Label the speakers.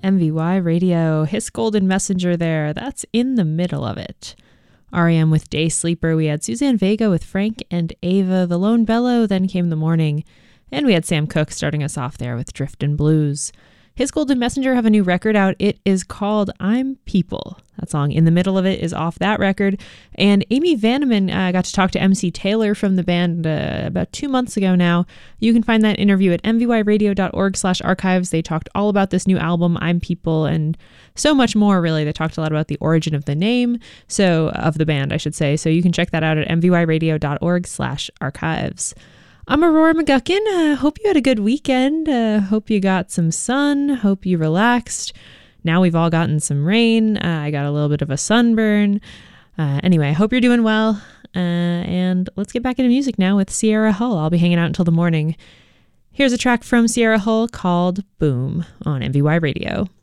Speaker 1: MVY Radio. His Golden Messenger there. That's In the Middle of It. REM with Day Sleeper. We had Suzanne Vega with Frank and Ava. The Lone Bellow. Then Came the Morning. And we had Sam Cooke starting us off there with Driftin' Blues. His Golden Messenger have a new record out. It is called I'm People. That song In the Middle of It is off that record. And Amy Vanneman got to talk to MC Taylor from the band about 2 months ago now. You can find that interview at mvyradio.org/archives. They talked all about this new album, I'm People, and so much more, really. They talked a lot about the origin of the name, of the band, I should say. So you can check that out at mvyradio.org/archives. I'm Aurora McGuckin. Hope you had a good weekend. Hope you got some sun. Hope you relaxed. Now we've all gotten some rain. I got a little bit of a sunburn. Anyway, I hope you're doing well. And let's get back into music now with Sierra Hull. I'll be hanging out until the morning. Here's a track from Sierra Hull called Boom on MVY Radio.